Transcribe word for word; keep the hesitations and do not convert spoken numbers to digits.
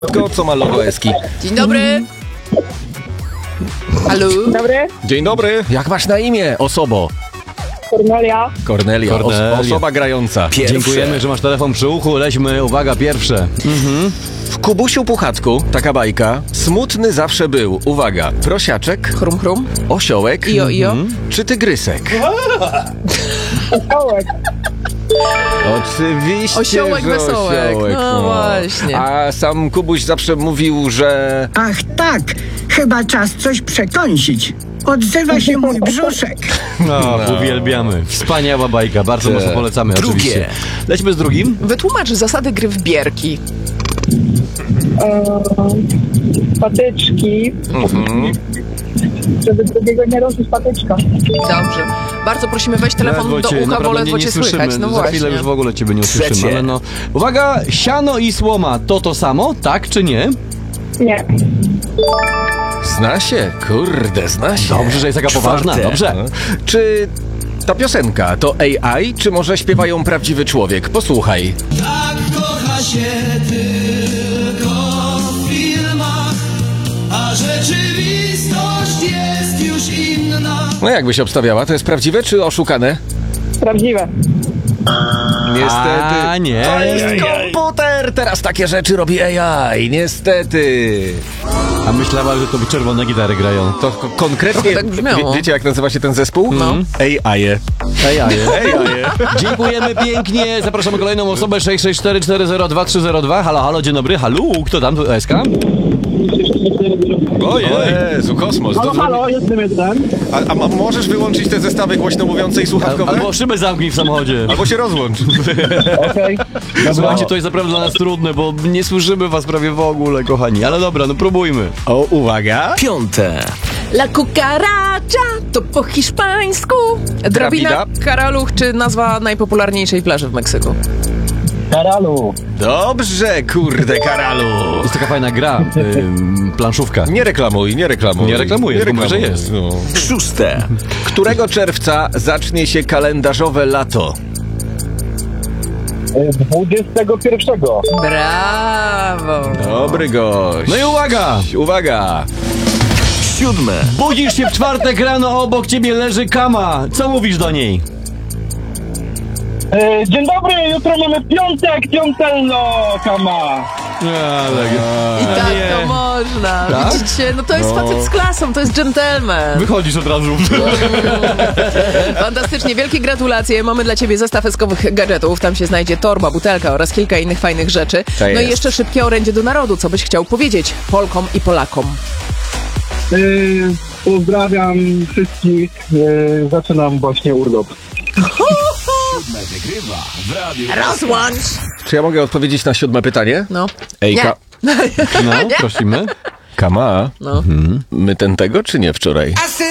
Co ma logo Eski? Dzień dobry. Halo. Dzień dobry. Dzień dobry. Jak masz na imię, osobo? Kornelia. Kornelia, Kornelia. Os- osoba grająca. Pierwsze. Dziękujemy, że masz telefon przy uchu. Lećmy, uwaga, pierwsze. Mhm. W Kubusiu Puchatku, taka bajka, smutny zawsze był, uwaga, prosiaczek, Chrum, chrum. osiołek Ijo, ijo. czy tygrysek? Osiołek. Oczywiście, Osiołek, że wesołek. osiołek, No właśnie. A sam Kubuś zawsze mówił, że... Ach tak, chyba czas coś przekąsić. Odzywa się mój brzuszek. No, uwielbiamy. Wspaniała bajka, bardzo Te. mocno polecamy. Drugie. Oczywiście. Lećmy z drugim. Wytłumacz zasady gry w bierki. E, patyczki. Żeby drugiego nie ruszyć patyczka. Dobrze. Bardzo prosimy, weź telefon Ledwo do cię, ucha, bo naprawdę ledwo nie, cię nie słyszymy. słychać. No Za właśnie. chwilę już w ogóle ciebie nie usłyszymy. Trzecie. Ale no. Uwaga, siano i słoma to to samo, tak czy nie? Nie. Zna się, kurde, zna się. Dobrze, że jest taka poważna, Czwarte. dobrze. No. Czy ta piosenka to A I, czy może śpiewają prawdziwy człowiek? Posłuchaj. Tak kocha się tylko w filmach, a rzeczywistość jest już inna. No jakbyś obstawiała, to jest prawdziwe czy oszukane? Prawdziwe. Niestety. A, nie. To jest komputer! Teraz takie rzeczy robi A I, niestety. A myślała, że to by czerwone gitary grają. To ko- konkretnie, tak brzmiało. wie, wiecie jak nazywa się ten zespół? No. A I. Ej, ej. Dziękujemy pięknie. Zapraszamy kolejną osobę sześć sześć cztery cztery zero dwa trzy zero dwa. Halo, halo, dzień dobry. Halo, kto tam? Tu Eska? Ojej. Jezu, kosmos. Halo, Dobrze. halo, jestem jeden. A, a ma- możesz wyłączyć te zestawy głośno mówiące i słuchawkowe? Albo szybę zamknij w samochodzie. Albo się rozłącz. Okej. Słuchajcie, to jest naprawdę dla nas trudne, bo nie słyszymy was prawie w ogóle, kochani. Ale dobra, no próbujmy. O, uwaga. Piąte. La cucaracha to po hiszpańsku. Drabina, Drabida. karaluch czy nazwa najpopularniejszej plaży w Meksyku? Karalu. Dobrze, kurde, Karalu. To jest taka fajna gra, ym, planszówka. Nie reklamuj, nie reklamuj. Nie reklamuję, tylko mówię, że jest. No. Szóste. Którego czerwca zacznie się kalendarzowe lato? dwudziestego pierwszego. Brawo. Dobry gość. No i uwaga! Uwaga. Siódme. Budzisz się w czwartek rano, obok ciebie leży kama. Co mówisz do niej? E, dzień dobry, jutro mamy piątek, piątelno, kama. Ale... I tak nie. to można. Tak? Widzicie? No to jest facet z klasą, to jest dżentelmen. Wychodzisz od razu. Fantastycznie, wielkie gratulacje. Mamy dla ciebie zestaw eskowych gadżetów. Tam się znajdzie torba, butelka oraz kilka innych fajnych rzeczy. To No i jest. jeszcze szybkie orędzie do narodu. Co byś chciał powiedzieć Polkom i Polakom? E, pozdrawiam wszystkich. E, zaczynam właśnie urlop. Wygrywa w radiu. Rozłącz! Czy ja mogę odpowiedzieć na siódme pytanie? No. Ej, Nie. ka- No, prosimy. Kama, No. my ten tego czy nie wczoraj? I said